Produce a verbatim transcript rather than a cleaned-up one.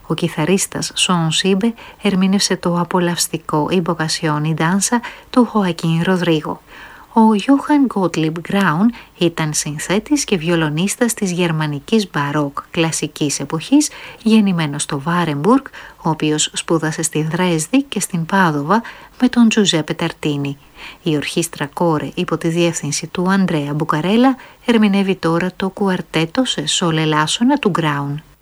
Ο κιθαρίστας Σον Σίμπε ερμήνευσε το απολαυστικό «Invocazione Danza» του Χοακίν Ροδρίγο. Ο Johann Gottlieb Graun ήταν συνθέτης και βιολονίστας της γερμανικής μπαρόκ κλασικής εποχής, γεννημένος στο Βάρεμπουργκ, ο οποίος σπούδασε στη Δρέσδη και στην Πάδοβα με τον Τζουζέπε Ταρτίνι. Η ορχήστρα Κόρε υπό τη διεύθυνση του Ανδρέα Μπουκαρέλα ερμηνεύει τώρα το κουαρτέτο σε σολ ελάσσονα του Graun.